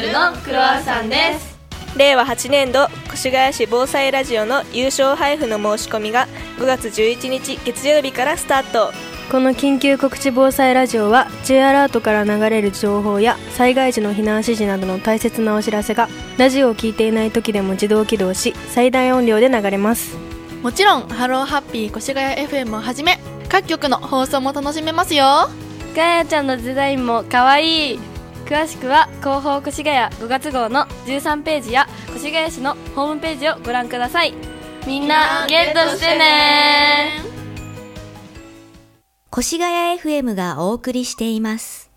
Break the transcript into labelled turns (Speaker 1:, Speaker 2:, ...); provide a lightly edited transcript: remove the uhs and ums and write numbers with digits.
Speaker 1: ルのクロワッサンです。
Speaker 2: 令和8年度越谷市防災ラジオの優勝配布の申し込みが5月11日月曜日からスタート。
Speaker 3: この緊急告知防災ラジオは J アラートから流れる情報や災害時の避難指示などの大切なお知らせがラジオを聞いていない時でも自動起動し最大音量で流れます。
Speaker 1: もちろんハローハッピー越谷 FM をはじめ各局の放送も楽しめますよ。
Speaker 4: ガヤちゃんのデザインもかわいい。詳しくは広報越谷5月号の13ページや越谷市のホームページをご覧ください。みんなゲットしてね。
Speaker 5: 越谷 FM がお送りしています。